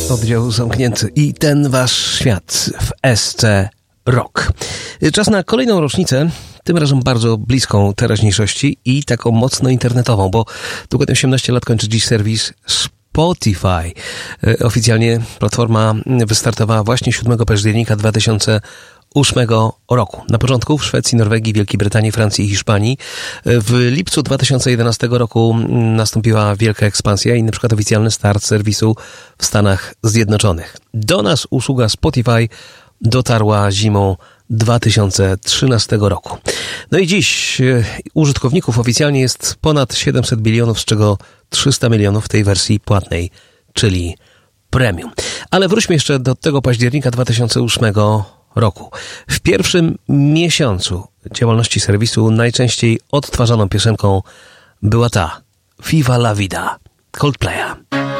Oddział zamknięty i ten wasz świat w SC Rock. Czas na kolejną rocznicę, tym razem bardzo bliską teraźniejszości i taką mocno internetową, bo dokładnie 18 lat kończy dziś serwis Spotify. Oficjalnie platforma wystartowała właśnie 7 października 2008 roku. Na początku w Szwecji, Norwegii, Wielkiej Brytanii, Francji i Hiszpanii. W lipcu 2011 roku nastąpiła wielka ekspansja i na przykład oficjalny start serwisu w Stanach Zjednoczonych. Do nas usługa Spotify dotarła zimą 2013 roku. No i dziś użytkowników oficjalnie jest ponad 700 milionów, z czego 300 milionów w tej wersji płatnej, czyli premium. Ale wróćmy jeszcze do tego października 2008 roku. W pierwszym miesiącu działalności serwisu najczęściej odtwarzaną piosenką była ta Viva la Vida Coldplaya.